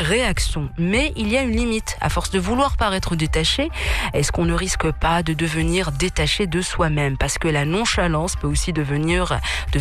réaction. Mais il y a une limite. À force de vouloir paraître détaché, est-ce qu'on ne risque pas de devenir détaché de soi-même? Parce que la nonchalance peut aussi devenir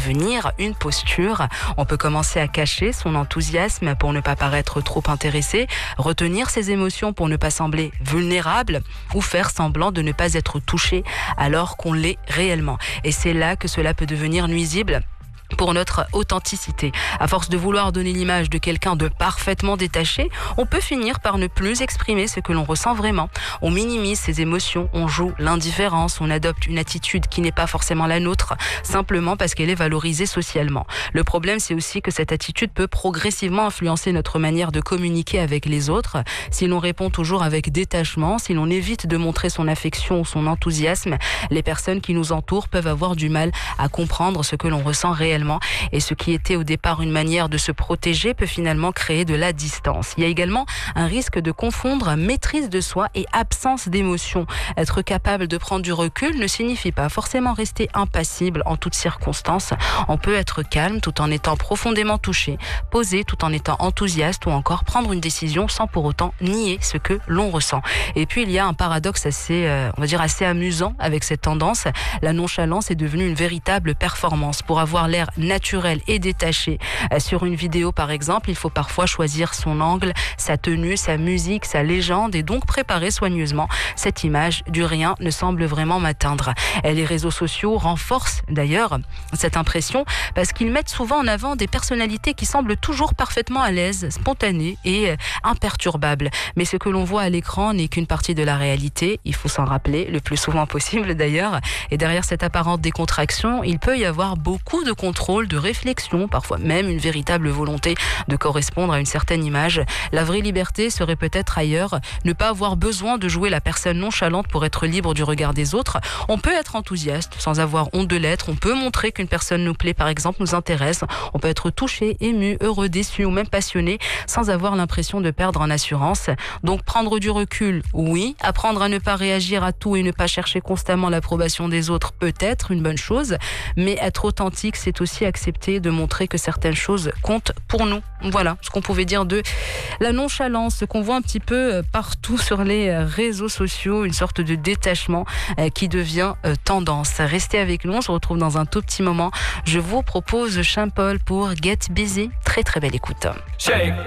une posture. On peut commencer à cacher son enthousiasme pour ne pas paraître trop intéressé, retenir ses émotions pour ne pas sembler vulnérable ou faire semblant de ne pas être touché alors qu'on l'est réellement. Et c'est là que cela peut devenir nuisible pour notre authenticité. À force de vouloir donner l'image de quelqu'un de parfaitement détaché, on peut finir par ne plus exprimer ce que l'on ressent vraiment. On minimise ses émotions, on joue l'indifférence, on adopte une attitude qui n'est pas forcément la nôtre, simplement parce qu'elle est valorisée socialement. Le problème, c'est aussi que cette attitude peut progressivement influencer notre manière de communiquer avec les autres. Si l'on répond toujours avec détachement, si l'on évite de montrer son affection ou son enthousiasme, les personnes qui nous entourent peuvent avoir du mal à comprendre ce que l'on ressent réellement. Et ce qui était au départ une manière de se protéger peut finalement créer de la distance. Il y a également un risque de confondre maîtrise de soi et absence d'émotion. Être capable de prendre du recul ne signifie pas forcément rester impassible en toutes circonstances. On peut être calme tout en étant profondément touché, posé tout en étant enthousiaste ou encore prendre une décision sans pour autant nier ce que l'on ressent. Et puis il y a un paradoxe assez amusant avec cette tendance. La nonchalance est devenue une véritable performance. Pour avoir l'air naturel et détaché sur une vidéo par exemple, il faut parfois choisir son angle, sa tenue, sa musique, sa légende et donc préparer soigneusement cette image du rien ne semble vraiment m'atteindre. Et les réseaux sociaux renforcent d'ailleurs cette impression parce qu'ils mettent souvent en avant des personnalités qui semblent toujours parfaitement à l'aise, spontanées et imperturbables. Mais ce que l'on voit à l'écran n'est qu'une partie de la réalité, il faut s'en rappeler le plus souvent possible d'ailleurs. Et derrière cette apparente décontraction, il peut y avoir beaucoup de contrôle, de réflexion, parfois même une véritable volonté de correspondre à une certaine image. La vraie liberté serait peut-être ailleurs, ne pas avoir besoin de jouer la personne nonchalante pour être libre du regard des autres. On peut être enthousiaste sans avoir honte de l'être, on peut montrer qu'une personne nous plaît par exemple, nous intéresse, on peut être touché, ému, heureux, déçu ou même passionné sans avoir l'impression de perdre en assurance. Donc prendre du recul, oui, apprendre à ne pas réagir à tout et ne pas chercher constamment l'approbation des autres peut être une bonne chose, mais être authentique, c'est aussi accepter de montrer que certaines choses comptent pour nous. Voilà ce qu'on pouvait dire de la nonchalance, ce qu'on voit un petit peu partout sur les réseaux sociaux, une sorte de détachement qui devient tendance. Restez avec nous, on se retrouve dans un tout petit moment. Je vous propose Sean Paul pour Get Busy. Très très belle écoute. Shake.